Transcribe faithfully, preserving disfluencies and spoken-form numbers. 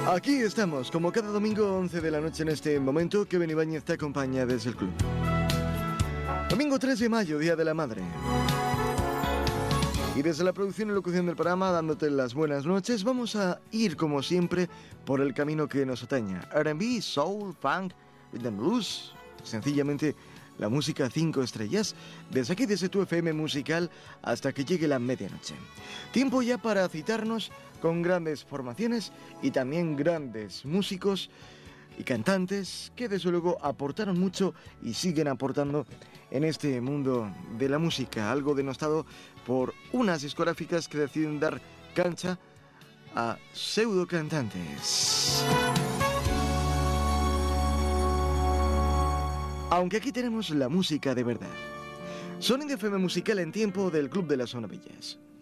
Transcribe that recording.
Aquí estamos, como cada domingo once de la noche en este momento, Kevin Ibáñez te acompaña desde el club. Domingo tres de mayo, Día de la Madre. Y desde la producción y locución del programa, dándote las buenas noches, vamos a ir, como siempre, por el camino que nos atañe. R and B, soul, funk, rhythm and blues, sencillamente la música cinco estrellas, desde aquí, desde tu F M musical, hasta que llegue la medianoche. Tiempo ya para citarnos con grandes formaciones y también grandes músicos y cantantes que desde luego aportaron mucho y siguen aportando en este mundo de la música, algo denostado por unas discográficas que deciden dar cancha a pseudo cantantes. Aunque aquí tenemos la música de verdad. Sonido F M musical en tiempo del Club de las Maravillas.